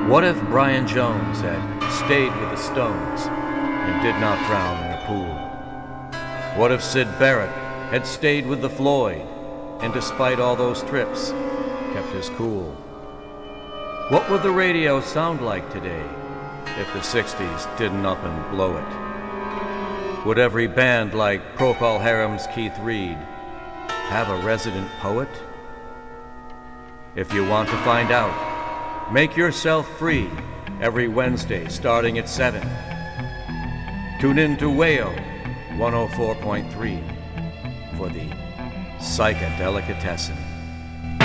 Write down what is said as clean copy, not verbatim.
What if Brian Jones had stayed with the Stones and did not drown in a pool? What if Syd Barrett had stayed with the Floyd and despite all those trips, kept his cool? What would the radio sound like today if the 60s didn't up and blow it? Would every band like Procol Harum's Keith Reed have a resident poet? If you want to find out, make yourself free every Wednesday starting at 7. Tune in to WAYO 104.3 for the Psychedelicatessen.